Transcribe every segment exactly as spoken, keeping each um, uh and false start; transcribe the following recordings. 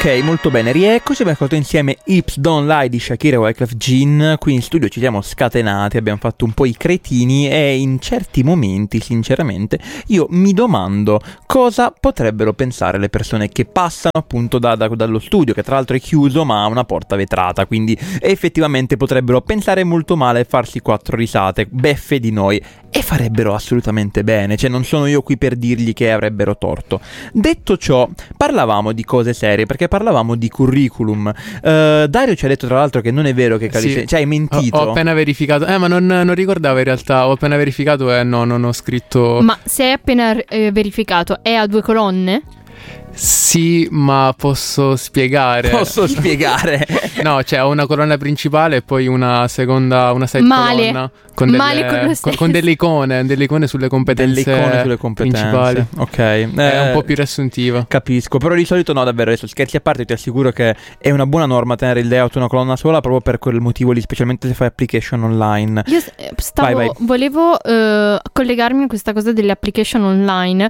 Ok, molto bene, rieccoci, abbiamo ascoltato insieme Hips Don't Lie di Shakira e Wyclef Jean. Qui in studio ci siamo scatenati, abbiamo fatto un po' i cretini e in certi momenti, sinceramente, io mi domando cosa potrebbero pensare le persone che passano appunto da, da, dallo studio, che tra l'altro è chiuso ma ha una porta vetrata, quindi effettivamente potrebbero pensare molto male e farsi quattro risate, beffe di noi, e farebbero assolutamente bene, cioè non sono io qui per dirgli che avrebbero torto. Detto ciò, parlavamo di cose serie, perché parlavamo di curriculum. uh, Dario ci ha detto tra l'altro che non è vero che Calise... sì. Cioè hai mentito. Ho, ho appena verificato, eh ma non, non ricordavo in realtà, ho appena verificato e no, non ho scritto. Ma se hai appena eh, verificato, è a due colonne? Sì, ma posso spiegare. Posso spiegare? No, c'è cioè una colonna principale e poi una seconda, una side Male. colonna con delle, Male con lo con, con delle icone, delle icone sulle competenze, delle icone sulle competenze principali. Ok, È eh, un po' più riassuntiva. Capisco, però di solito no, davvero, adesso scherzi a parte, ti assicuro che è una buona norma tenere il layout una colonna sola proprio per quel motivo lì, specialmente se fai application online. Io stavo, vai, vai. volevo uh, collegarmi a questa cosa delle application online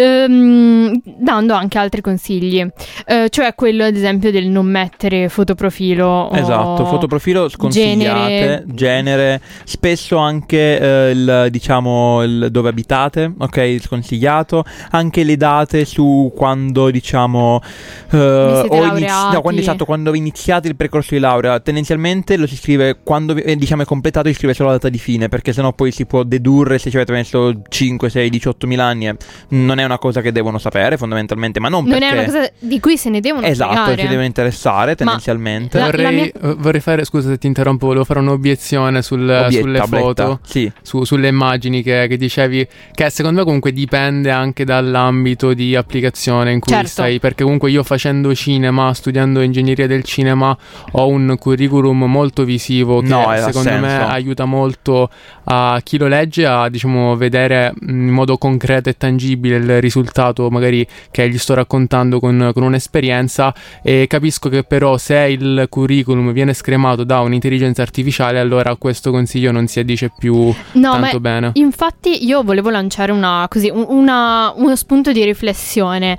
um, dando anche altri consigli, uh, cioè quello ad esempio del non mettere fotoprofilo. Esatto, o fotoprofilo sconsigliate, genere, genere spesso anche eh, il, diciamo il dove abitate, ok, sconsigliato, anche le date su quando diciamo eh, ho inizi- no, quando esatto, quando iniziate il percorso di laurea, tendenzialmente lo si scrive quando eh, diciamo è completato, si scrive solo la data di fine, perché sennò poi si può dedurre se ci avete messo cinque, sei, diciotto mila anni, eh, non è una cosa che devono sapere fondamentalmente, ma non, non perché è una cosa di cui se ne devono esatto, fregare. si devono interessare tendenzialmente. La, vorrei, la mia... vorrei fare, scusa se ti interrompo, volevo fare un'obiezione sul, Obietta, sulle foto, obietta, sì. su, sulle immagini che, che dicevi, che secondo me comunque dipende anche dall'ambito di applicazione in cui certo. stai, perché comunque io facendo cinema, studiando ingegneria del cinema, ho un curriculum molto visivo che no, secondo senso. me aiuta molto a chi lo legge a diciamo vedere in modo concreto e tangibile il risultato magari che gli sto raccontando con, con un'esperienza, e capisco che però se il curriculum viene scremato da un'intelligenza artificiale, allora questo consiglio non si addice più no, tanto ma bene. Infatti io volevo lanciare una, così, una, uno spunto di riflessione.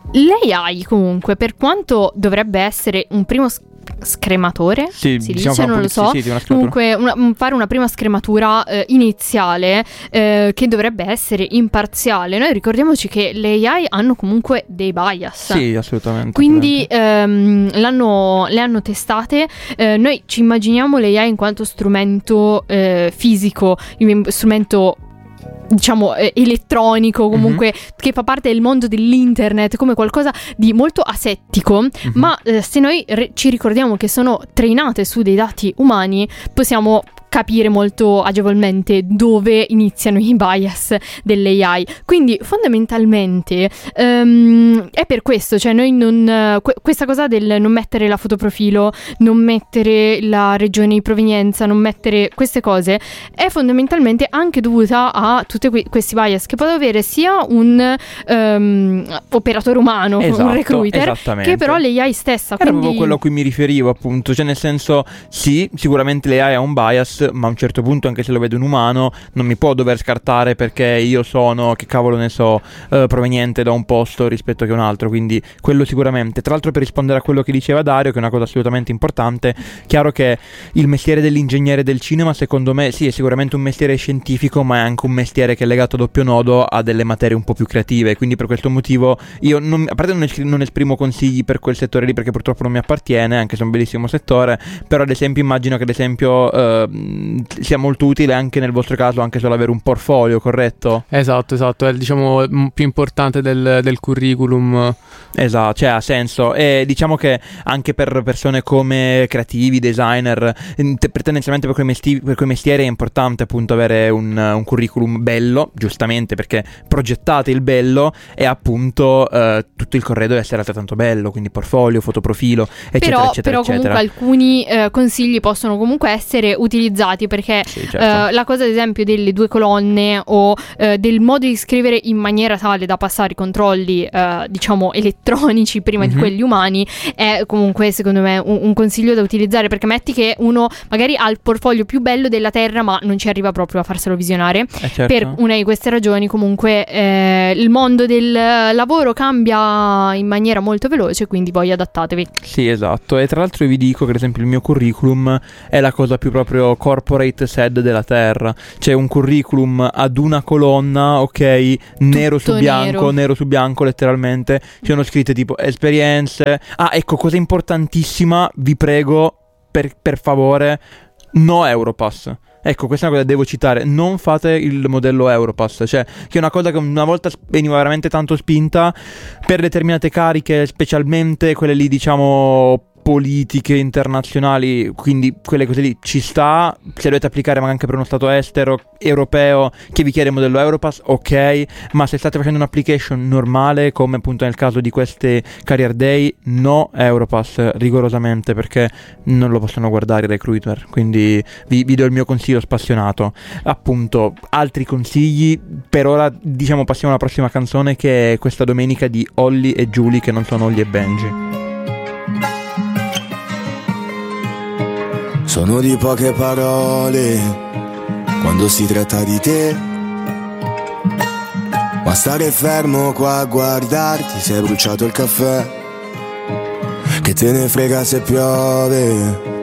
L'A I comunque, per quanto dovrebbe essere un primo scrematore, sì, si diciamo dice, non lo so, sì, sì, una comunque una, fare una prima scrematura eh, iniziale eh, che dovrebbe essere imparziale. Noi ricordiamoci che le A I hanno comunque dei bias, sì, assolutamente, quindi ehm, l'hanno, le hanno testate. eh, noi ci immaginiamo le A I in quanto strumento eh, fisico, strumento diciamo eh, elettronico, comunque mm-hmm. che fa parte del mondo dell'internet, come qualcosa di molto asettico, mm-hmm. ma eh, se noi re- ci ricordiamo che sono trainate su dei dati umani, possiamo capire molto agevolmente dove iniziano i bias dell'A I. Quindi fondamentalmente um, è per questo, cioè noi non que- questa cosa del non mettere la fotoprofilo, non mettere la regione di provenienza, non mettere queste cose, è fondamentalmente anche dovuta a tutti que- questi bias che può avere sia un um, operatore umano, esatto, un recruiter, che però l'A I stessa. Era quindi... proprio quello a cui mi riferivo, appunto, cioè nel senso, sì, sicuramente l'A I ha un bias, ma a un certo punto, anche se lo vedo un umano, non mi può dover scartare perché io sono, che cavolo ne so, eh, proveniente da un posto rispetto che un altro, quindi quello sicuramente. Tra l'altro, per rispondere a quello che diceva Dario, che è una cosa assolutamente importante, chiaro che il mestiere dell'ingegnere del cinema, secondo me, sì, è sicuramente un mestiere scientifico, ma è anche un mestiere che è legato a doppio nodo a delle materie un po' più creative, quindi per questo motivo io, non, a parte non, es- non esprimo consigli per quel settore lì, perché purtroppo non mi appartiene, anche se è un bellissimo settore, però ad esempio immagino che ad esempio eh, sia molto utile anche nel vostro caso anche solo avere un portfolio, corretto? Esatto, esatto, è diciamo più importante del, del curriculum. Esatto, cioè ha senso. E diciamo che anche per persone come creativi, designer, te- tendenzialmente per quei, mesti- per quei mestieri è importante appunto avere un, un curriculum bello, giustamente, perché progettate il bello e appunto eh, tutto il corredo deve essere altrettanto bello, quindi portfolio, fotoprofilo, eccetera, però, eccetera, però eccetera. comunque alcuni eh, consigli possono comunque essere utilizzati utilizzati, perché Sì, certo. eh, la cosa ad esempio delle due colonne o eh, del modo di scrivere in maniera tale da passare i controlli eh, diciamo elettronici prima Mhm. di quelli umani è comunque secondo me un, un consiglio da utilizzare, perché metti che uno magari ha il portfolio più bello della Terra ma non ci arriva proprio a farselo visionare. Eh, certo. Per una di queste ragioni comunque eh, il mondo del lavoro cambia in maniera molto veloce, quindi voi adattatevi. Sì, esatto. E tra l'altro io vi dico che ad esempio il mio curriculum è la cosa più proprio corporate sad della terra. C'è un curriculum ad una colonna, ok, nero su Tutto bianco, nero. nero su bianco letteralmente. Ci sono scritte tipo esperienze. Ah, ecco, cosa importantissima, vi prego, per, per favore, no Europass. Ecco, questa è una cosa che devo citare: non fate il modello Europass, cioè che è una cosa che una volta veniva veramente tanto spinta per determinate cariche, specialmente quelle lì diciamo politiche internazionali, quindi quelle cose lì ci sta, se dovete applicare ma anche per uno stato estero, europeo, che vi chiede il modello Europass, ok, ma se state facendo un'application normale, come appunto nel caso di queste Career Day, no Europass, rigorosamente, perché non lo possono guardare i recruiter, quindi vi, vi do il mio consiglio spassionato. Appunto, altri consigli, per ora diciamo passiamo alla prossima canzone, che è questa domenica di Holly e Julie, che non sono Holly e Benji. Sono di poche parole quando si tratta di te, ma stare fermo qua a guardarti, sei bruciato il caffè, che te ne frega se piove,